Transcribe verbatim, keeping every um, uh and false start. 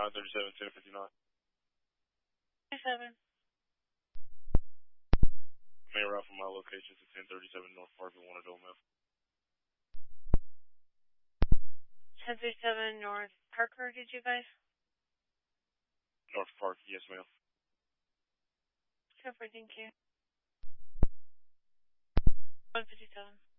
nine thirty-seven, ten fifty-nine. Seven. Main route from my location to ten thirty-seven North Park in Wanadome, F. ten thirty-seven North Parker, did you guys? North Park, yes, ma'am. Super, thank you. one fifty-seven.